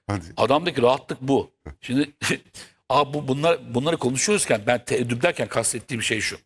Hadi. Adamdaki rahatlık bu. Şimdi abi bunları konuşuyoruzken ben teeddüp derken kastettiğim şey şu.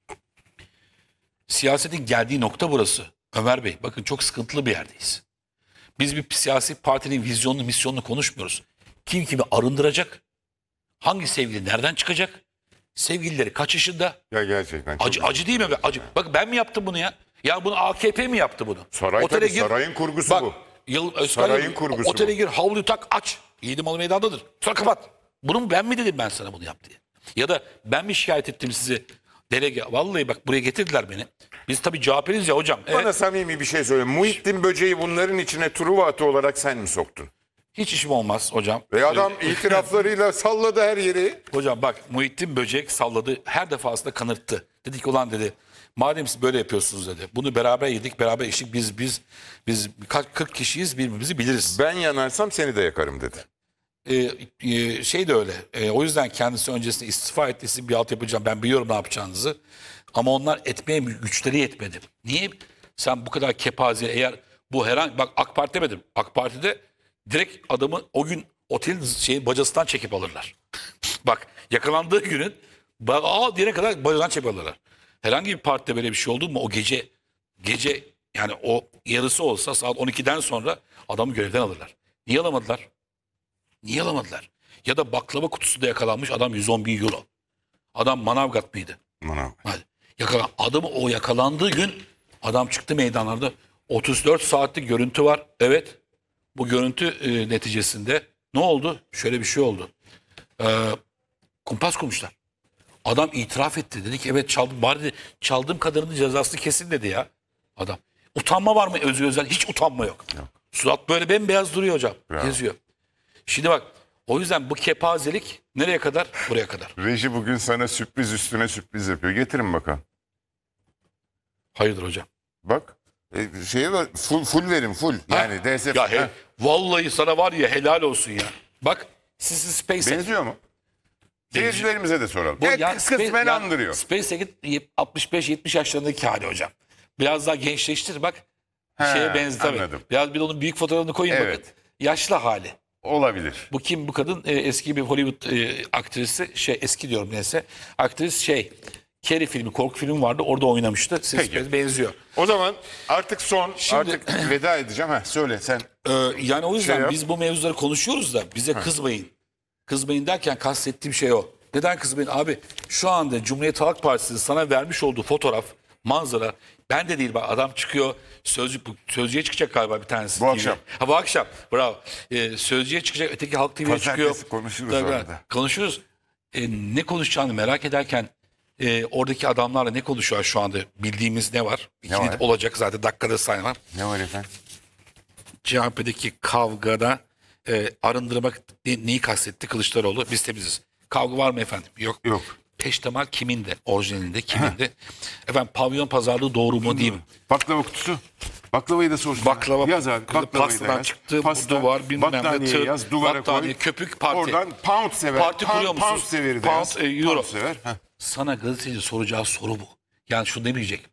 Siyasetin geldiği nokta burası. Ömer Bey bakın çok sıkıntılı bir yerdeyiz. Biz bir siyasi partinin vizyonunu, misyonunu konuşmuyoruz. Kim kimi arındıracak? Hangi sevgili nereden çıkacak? Sevgilileri kaç yaşında? Ya gerçekten. çok Acı değil mi? Acı. Bak ben mi yaptım bunu ya? Ya bunu AKP mi yaptı bunu? Saray tabii, sarayın kurgusu bak, bu. Özkan Sarayın Yılmaz, kurgusu otele bu. gir, havluyu tak, aç. Yiğidi malı meydandadır. Sonra kapat. Bunu ben mi dedim ben sana bunu yap diye? Ya da ben mi şikayet ettim sizi? Delege. Vallahi bak buraya getirdiler beni. Biz tabii CHP'liyiz ya hocam. Bana samimi bir şey söyle. Muhittin Böceği bunların içine Truva atı olarak sen mi soktun? Hiç işim olmaz hocam. Ve adam itiraflarıyla salladı her yeri. Hocam bak Muhittin Böcek salladı. Her defasında kanırttı. Dedi ki ulan dedi. Madem siz böyle yapıyorsunuz dedi. Bunu beraber yedik, beraber içtik. Biz kaç 40 kişiyiz, birbirimizi biliriz. Ben yanarsam seni de yakarım dedi. Şey de öyle. O yüzden kendisi öncesinde istifa ettiyse bir alt yapacağım. Ben biliyorum ne yapacağınızı. Ama onlar etmeye güçleri yetmedi. Niye? Sen bu kadar kepaze eğer bu herhangi bak AK Parti demedim. AK Parti'de direkt adamı o gün otelin bacasından çekip alırlar. Bak yakalandığı günün diğerine kadar bacasından çekip alırlar. Herhangi bir partide böyle bir şey oldu mu o gece yani o yarısı olsa saat 12'den sonra adamı görevden alırlar. Niye alamadılar? Niye alamadılar? Ya da baklava kutusunda yakalanmış adam 110 bin euro. Adam Manavgat mıydı? Manav. Hadi. Adamı o yakalandığı gün adam çıktı meydanlarda. 34 saatlik görüntü var. Evet. Bu görüntü neticesinde ne oldu? Şöyle bir şey oldu. Kumpas kurmuşlar. Adam itiraf etti. Dedi ki evet çaldım. Bari dedi, çaldığım kadarının cezasını kesin dedi ya. Adam. Utanma var mı Özgür Özel? Hiç utanma yok. Surat böyle bembeyaz duruyor hocam. Bravo. Geziyor. Şimdi bak o yüzden bu kepazelik nereye kadar? Buraya kadar. Reji bugün sana sürpriz üstüne sürpriz yapıyor. Getirin bakalım. Hayırdır hocam? Bak. Şeyi var. Full verin full. Yani DSP. Ya vallahi sana var ya helal olsun ya. Bak sizi SpaceX. Benziyor mu? Seyircilerimize de soralım. Bu Kısmen andırıyor. SpaceX'in 65-70 yaşlarındaki hali hocam. Biraz daha gençleştir bak. Şeye benzi tabii. Anladım. Biraz bir de onun büyük fotoğrafını koyun Evet. bakın. Yaşlı hali. Olabilir. Bu kim bu kadın? Eski bir Hollywood aktrisi. Eski diyorum neyse. Aktris Carrie filmi, korku filmi vardı. Orada oynamıştı. Peki. Benziyor. O zaman artık artık veda edeceğim. Söyle sen. Yani o yüzden yap. biz bu mevzuları konuşuyoruz da bize kızmayın. Kızmayın derken kastettiğim şey o. Neden kızmayın? Abi şu anda Cumhuriyet Halk Partisi'nin sana vermiş olduğu fotoğraf, manzara, ben de değil bak adam çıkıyor, Sözcü'ye çıkacak galiba bir tanesi. Bu TV. akşam. Ha bu akşam, bravo. Sözcü'ye çıkacak, öteki Halk TV'ye çıkıyor. Pazartesi konuşuruz Tabii, orada. konuşuruz. Ne konuşacağını merak ederken oradaki adamlarla ne konuşuyor şu anda bildiğimiz ne var? var? Olacak zaten dakikada sayma. Ne var efendim? CHP'deki kavgada arındırmak neyi kastetti Kılıçdaroğlu? Biz temiziz. Kavga var mı efendim? Yok. Yok. Peştemal kiminde? Orijinalinde kiminde? Efendim pavyon pazarlığı doğru mu değil mi? Baklava kutusu. Baklavayı da sorsun. Baklava yaz abi. Baklavayı da pastadan yaz. çıktı. Pasta, Duvar bilmem ne. battaniye yaz. Duvara battaniye, koy. köpük parti. Oradan pound sever. Parti kuruyor musunuz? Pound severi de Pound, yaz. euro. Pound sever. Heh. Sana gazeteci soracağı soru bu. Yani şunu demeyecek.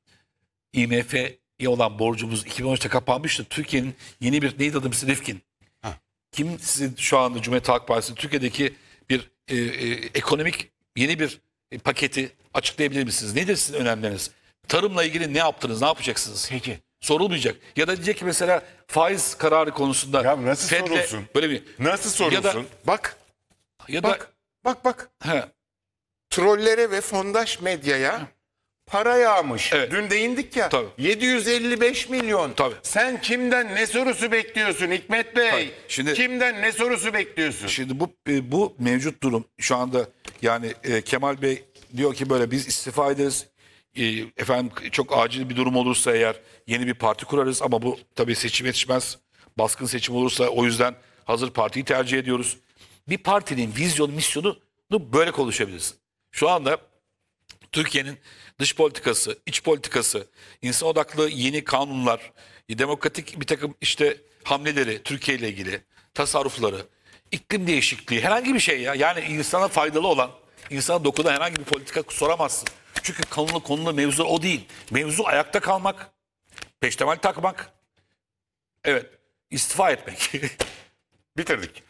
IMF'ye olan borcumuz 2013'te kapanmıştı. Türkiye'nin yeni bir neydi adı Rifkin? Kim sizin şu anda Cumhuriyet Halk Partisi Türkiye'deki bir ekonomik yeni bir paketi açıklayabilir misiniz? Nedir sizin önemleriniz? Tarımla ilgili ne yaptınız? Ne yapacaksınız? Peki. Sorulmayacak. Ya da diyecek ki mesela faiz kararı konusunda Ya nasıl Fed'le sorulsun? böyle bir Nasıl sorulsun? Ya da, bak. ya da Bak. he, Trollere ve fondaş medyaya para yağmış. Evet. Dün değindik ya. Tabii. 755 milyon. Tabii. Sen kimden ne sorusu bekliyorsun Hikmet Bey? Tabii. Şimdi- kimden ne sorusu bekliyorsun? şimdi bu mevcut durum şu anda yani Kemal Bey diyor ki böyle biz istifa ederiz. Efendim çok acil bir durum olursa eğer yeni bir parti kurarız ama bu tabii seçim yetişmez. Baskın seçim olursa o yüzden hazır partiyi tercih ediyoruz. Bir partinin vizyonu, misyonu böyle konuşabilirsin. Şu anda Türkiye'nin dış politikası, iç politikası, insan odaklı yeni kanunlar, demokratik bir takım işte hamleleri Türkiye ile ilgili, tasarrufları, iklim değişikliği, herhangi bir şey ya. Yani insana faydalı olan, insana dokunan herhangi bir politika soramazsın. Çünkü konulu mevzu o değil. Mevzu ayakta kalmak, peştemal takmak, evet istifa etmek. Bitirdik.